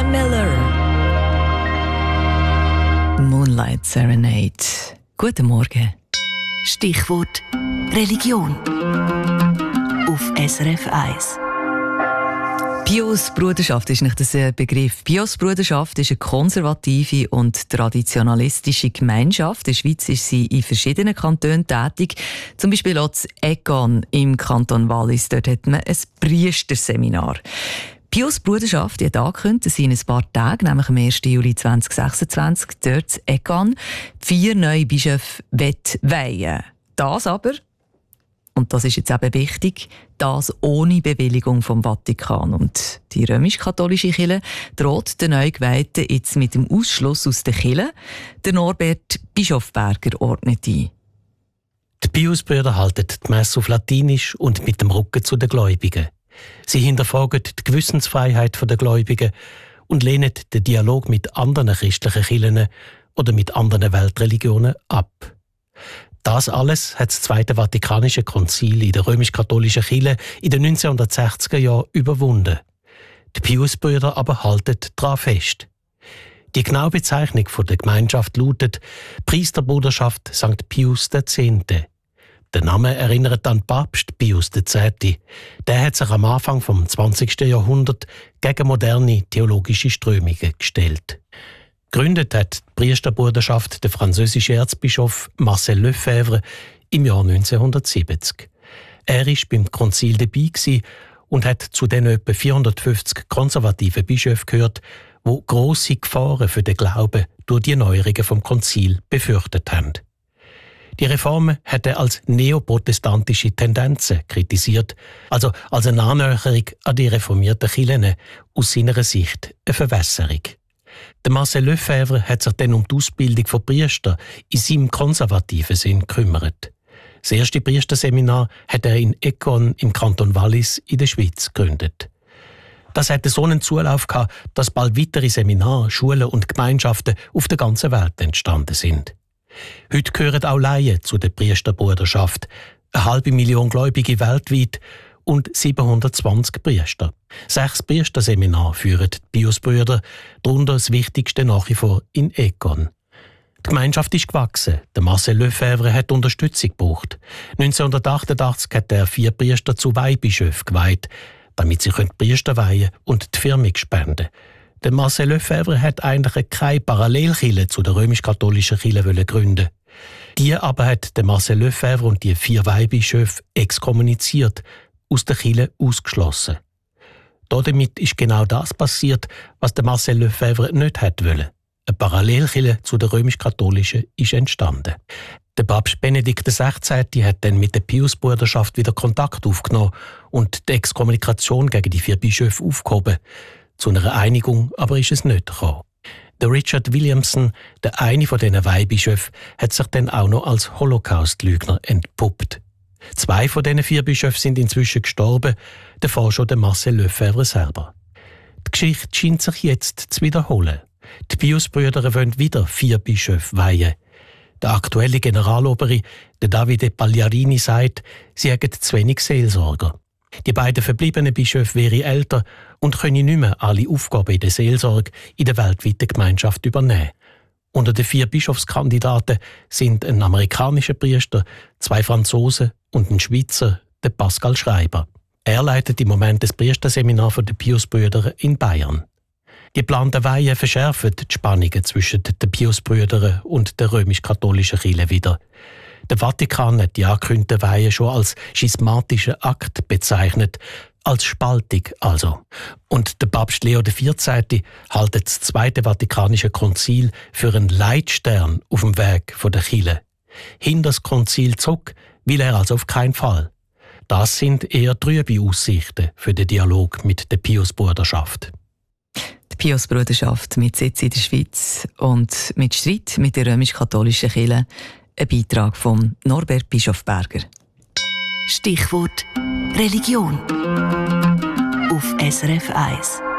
Miller. Moonlight Serenade. Guten Morgen. Stichwort Religion. Auf SRF 1. Pius-Bruderschaft ist nicht ein Begriff. Pius-Bruderschaft ist eine konservative und traditionalistische Gemeinschaft. In der Schweiz ist sie in verschiedenen Kantonen tätig. Zum Beispiel auch in Egon im Kanton Wallis. Dort hat man ein Priesterseminar. Pius-Bruderschaft hat angekündigt, dass sie in ein paar Tagen, nämlich am 1. Juli 2026, dort in Egon 4 neue Bischöfe weihen. Das aber, und das ist jetzt eben wichtig, das ohne Bewilligung vom Vatikan. Und die römisch-katholische Kirche droht den Neugeweihten jetzt mit dem Ausschluss aus der Kirche. Der Norbert Bischofberger ordnet ein. Die Pius-Brüder halten die Messe auf Latinisch und mit dem Rücken zu den Gläubigen. Sie hinterfragen die Gewissensfreiheit der Gläubigen und lehnen den Dialog mit anderen christlichen Kirchen oder mit anderen Weltreligionen ab. Das alles hat das Zweite Vatikanische Konzil in der römisch-katholischen Kirche in den 1960er Jahren überwunden. Die Pius-Brüder aber halten daran fest. Die genaue Bezeichnung der Gemeinschaft lautet Priesterbruderschaft St. Pius X. Der Name erinnert an Papst Pius X. Der hat sich am Anfang vom 20. Jahrhundert gegen moderne theologische Strömungen gestellt. Gegründet hat die Priesterbruderschaft der französische Erzbischof Marcel Lefebvre im Jahr 1970. Er war beim Konzil dabei und hat zu den etwa 450 konservativen Bischöfen gehört, die grosse Gefahren für den Glauben durch die Neuerungen vom Konzil befürchtet haben. Die Reformen hat er als neoprotestantische Tendenzen kritisiert, also als eine Annäherung an die reformierten Kirchen, aus seiner Sicht eine Verwässerung. Der Marcel Lefebvre hat sich dann um die Ausbildung von Priestern in seinem konservativen Sinn gekümmert. Das erste Priesterseminar hat er in Egon im Kanton Wallis in der Schweiz gegründet. Das hatte so einen Zulauf gehabt, dass bald weitere Seminare, Schulen und Gemeinschaften auf der ganzen Welt entstanden sind. Heute gehören auch Laien zu der Priesterbruderschaft, 500.000 Gläubige weltweit und 720 Priester. 6 Priesterseminare führen die Pius-Brüder, darunter das wichtigste nach wie vor in Egon. Die Gemeinschaft ist gewachsen. Der Marcel Lefebvre hat Unterstützung gebraucht. 1988 hat er 4 Priester zu Weihbischöfen geweiht, damit sie Priester weihen und die Firmung spenden. Der Marcel Lefebvre hat eigentlich keine Parallelkirche zu der römisch-katholischen Kirche gründen. Die aber hat der Marcel Lefebvre und die 4 Weihbischöfe exkommuniziert, aus der Kirche ausgeschlossen. Damit ist genau das passiert, was der Marcel Lefebvre nicht wollte. Eine Parallelkirche zu der römisch-katholischen ist entstanden. Der Papst Benedikt XVI. Hat dann mit der Pius-Bruderschaft wieder Kontakt aufgenommen und die Exkommunikation gegen die 4 Bischöfe aufgehoben. Zu einer Einigung aber ist es nicht gekommen. Der Richard Williamson, der eine von diesen Weihbischöfen, hat sich dann auch noch als Holocaust-Lügner entpuppt. 2 von diesen 4 Bischöfen sind inzwischen gestorben, davor schon der Marcel Lefebvre selber. Die Geschichte scheint sich jetzt zu wiederholen. Die Pius-Brüder wollen wieder 4 Bischöfe weihen. Der aktuelle Generalobere, der Davide Pagliarini, sagt, sie hätten zu wenig Seelsorger. Die beiden verbliebenen Bischöfe wären älter und können nicht mehr alle Aufgaben in der Seelsorge in der weltweiten Gemeinschaft übernehmen. Unter den 4 Bischofskandidaten sind ein amerikanischer Priester, 2 Franzosen und ein Schweizer, der Pascal Schreiber. Er leitet im Moment das Priesterseminar der Pius-Brüder in Bayern. Die geplanten Weihen verschärfen die Spannungen zwischen den Pius-Brüdern und der römisch-katholischen Kirche wieder. Der Vatikan hat die angekündigten Weihen schon als schismatischen Akt bezeichnet, als Spaltung also. Und der Papst Leo XIV. Hält das Zweite Vatikanische Konzil für einen Leitstern auf dem Weg der Kirche. Hinter das Konzil zurück will er also auf keinen Fall. Das sind eher trübe Aussichten für den Dialog mit der Pius-Bruderschaft. Die Pius-Bruderschaft mit Sitz in der Schweiz und mit Streit mit der römisch-katholischen Kirche. Ein Beitrag von Norbert Bischofberger. Stichwort Religion auf SRF 1.